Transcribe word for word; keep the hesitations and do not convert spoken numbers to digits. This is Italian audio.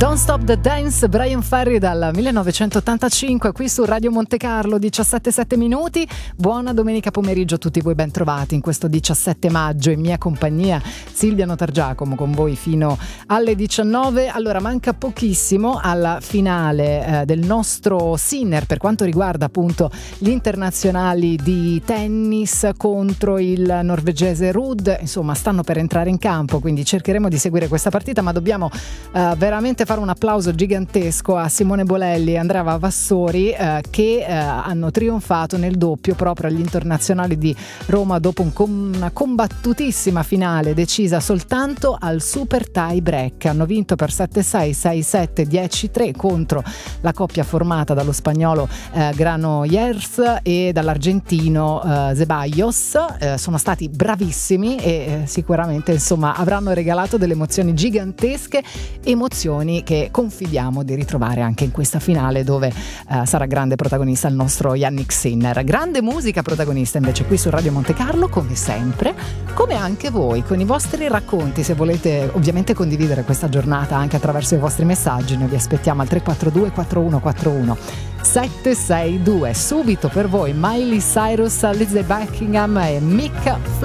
Don't Stop the Dance, Brian Ferry dal millenovecentottantacinque qui su Radio Monte Carlo, diciassette e sette minuti. Buona domenica pomeriggio a tutti voi, ben trovati in questo diciassette maggio in mia compagnia, Silvia Notargiacomo, con voi fino alle diciannove. Allora, manca pochissimo alla finale eh, del nostro Sinner per quanto riguarda appunto gli internazionali di tennis contro il norvegese Ruud. Insomma, stanno per entrare in campo, quindi cercheremo di seguire questa partita, ma dobbiamo eh, veramente fare un applauso gigantesco a Simone Bolelli e Andrea Vavassori eh, che eh, hanno trionfato nel doppio proprio agli internazionali di Roma dopo un com- una combattutissima finale decisa soltanto al super tie break. Hanno vinto per sette sei, sei sette, dieci tre contro la coppia formata dallo spagnolo eh, Granollers e dall'argentino eh, Zeballos. Eh, sono stati bravissimi e eh, sicuramente insomma avranno regalato delle emozioni gigantesche, emozioni che confidiamo di ritrovare anche in questa finale, dove uh, sarà grande protagonista il nostro Yannick Sinner. Grande musica protagonista invece qui su Radio Monte Carlo, come sempre, come anche voi con i vostri racconti. Se volete ovviamente condividere questa giornata anche attraverso i vostri messaggi, noi vi aspettiamo al tre quattro due quattro uno quattro uno sette sei due. Subito per voi Miley Cyrus, Lindsey Buckingham e Mick